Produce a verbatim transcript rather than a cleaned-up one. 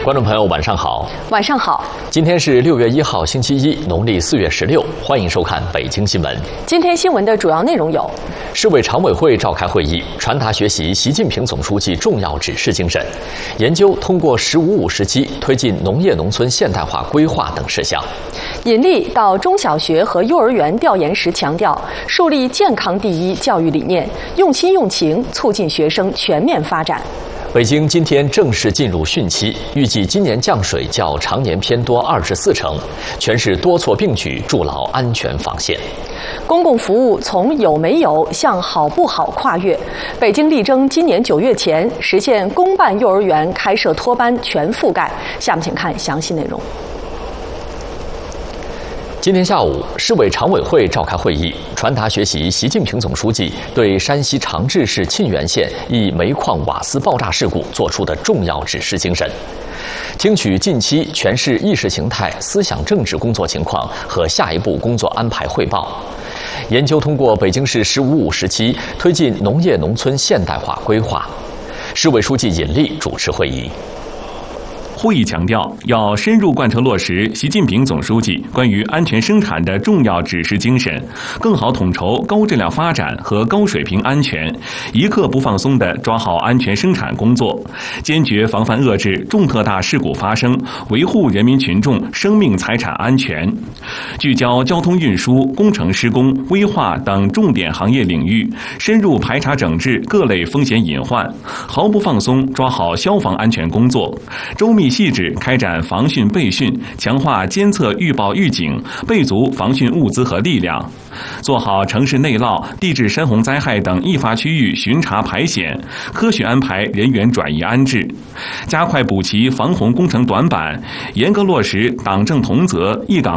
观众朋友，晚上好。 晚上好。 今天是六月一号，星期一，农历四月十六。欢迎收看北京新闻。 今天新闻的主要内容有： 市委常委会召开会议，传达学习习近平总书记重要指示精神，研究通过“十五五”时期推进农业农村现代化规划等事项。 尹力到中小学和幼儿园调研时强调，树立健康第一教育理念，用心用情，促进学生全面发展。 北京今天正式进入汛期，预计今年降水较常年偏多二至四成，全市多措并举，筑牢安全防线。 公共服务从有没有向好不好跨越，北京力争今年九月前实现公办幼儿园开设托班全覆盖。下面请看详细内容。 今天下午，市委常委会召开会议，传达学习习近平总书记对山西长治市沁源县一煤矿瓦斯爆炸事故作出的重要指示精神，听取近期全市意识形态、思想政治工作情况和下一步工作安排汇报，研究通过北京市“十五五”时期推进农业农村现代化规划。市委书记尹力主持会议。 会议强调，要深入贯彻落实习近平总书记关于安全生产的重要指示精神，更好统筹高质量发展和高水平安全，一刻不放松地抓好安全生产工作，坚决防范遏制重特大事故发生，维护人民群众生命财产安全。聚焦交通运输、工程施工、危化等重点行业领域，深入排查整治各类风险隐患，毫不放松抓好消防安全工作，周密细致开展防汛备汛，强化监测预报预警，备足防汛物资和力量，做好城市内涝、地质山洪灾害等易发区域巡查排险，科学安排人员转移安置，加快补齐防洪工程短板，严格落实党政同责、一岗